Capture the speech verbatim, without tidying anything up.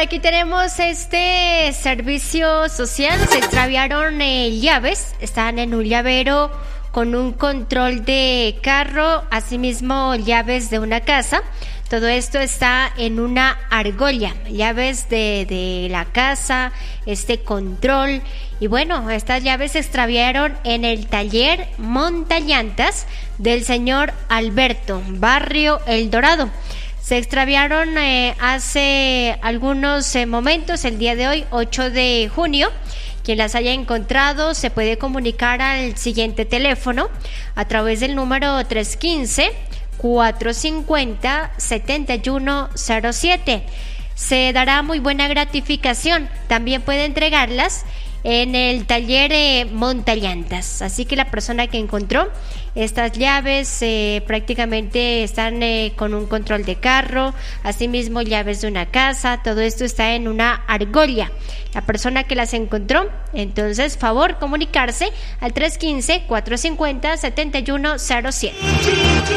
aquí tenemos este servicio social. Se extraviaron eh, llaves, están en un llavero con un control de carro, asimismo llaves de una casa. Todo esto está en una argolla, llaves de, de la casa, este control. Y bueno, estas llaves se extraviaron en el taller Montallantas del señor Alberto, barrio El Dorado. Se extraviaron eh, hace algunos eh, momentos, el día de hoy, ocho de junio. Quien las haya encontrado se puede comunicar al siguiente teléfono a través del número tres uno cinco, cuatro cinco cero, siete uno cero siete. Se dará muy buena gratificación. También puede entregarlas en el taller eh, Montallantas. Así que la persona que encontró estas llaves eh, prácticamente están eh, con un control de carro, asimismo llaves de una casa. Todo esto está en una argolla. La persona que las encontró, entonces favor comunicarse al tres uno cinco, cuatro cinco cero, siete uno cero siete.